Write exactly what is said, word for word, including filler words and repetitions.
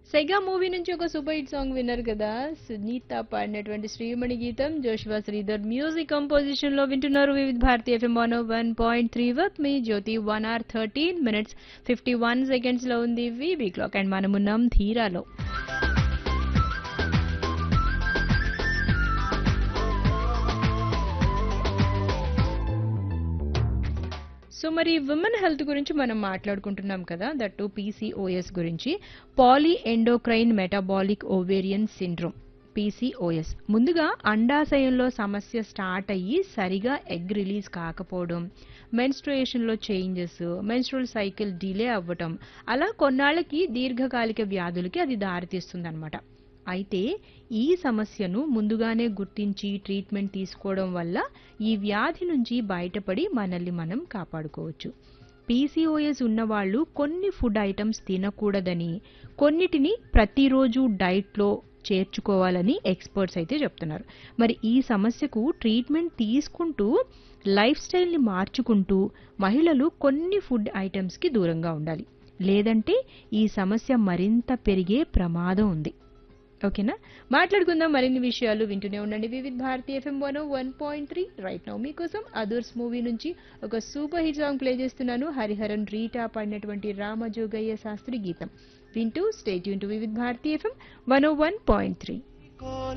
Sega movie నుంచి ఒక super hit song విన్నారు కదా, సునీత పాడినటువంటి శ్రీమణి గీతం జోష్వా శ్రీధర్ మ్యూజిక్ కంపోజిషన్ లో వింటున్నారు వివిధ Bharati FM one one point three work మీ జ్యోతి one hour thirteen minutes fifty one seconds లో ఉంది వీబీ క్లాక్ అండ్ మనమున్నాం ధీరాలో. సో మరి విమెన్ హెల్త్ గురించి మనం మాట్లాడుకుంటున్నాం కదా, దట్టు పీసీఓఎస్ గురించి, poly endocrine metabolic ovarian syndrome PCOS. ముందుగా అండాశయంలో సమస్య స్టార్ట్ అయ్యి సరిగా ఎగ్ రిలీజ్ కాకపోవడం, మెన్స్ట్రుయేషన్లో చేంజెస్, మెన్స్ట్రువల్ సైకిల్ డిలే అవ్వటం, అలా కొన్నాళ్ళకి దీర్ఘకాలిక వ్యాధులకి అది దారితీస్తుందన్నమాట. అయితే ఈ సమస్యను ముందుగానే గుర్తించి ట్రీట్మెంట్ తీసుకోవడం వల్ల ఈ వ్యాధి నుంచి బయటపడి మనల్ని మనం కాపాడుకోవచ్చు. పీసీఓఎస్ ఉన్నవాళ్ళు కొన్ని ఫుడ్ ఐటమ్స్ తినకూడదని, కొన్నిటిని ప్రతిరోజు డైట్లో చేర్చుకోవాలని ఎక్స్పర్ట్స్ అయితే చెప్తున్నారు. మరి ఈ సమస్యకు ట్రీట్మెంట్ తీసుకుంటూ లైఫ్ స్టైల్ని మార్చుకుంటూ మహిళలు కొన్ని ఫుడ్ ఐటమ్స్కి దూరంగా ఉండాలి, లేదంటే ఈ సమస్య మరింత పెరిగే ప్రమాదం ఉంది. ఓకేనా, మాట్లాడుకుందాం మరిన్ని విషయాలు. వింటూనే ఉండండి వివిధ Bharati FM one one point three. Right now మీకోసం అదర్స్ మూవీ నుంచి ఒక సూపర్ హిట్ సాంగ్ ప్లే చేస్తున్నాను. హరిహరన్ రీటా పాడినటువంటి రామజోగయ్య శాస్త్రి గీతం వింటూ స్టే ట్యూన్ టు వివిధ Bharati FM one one point three.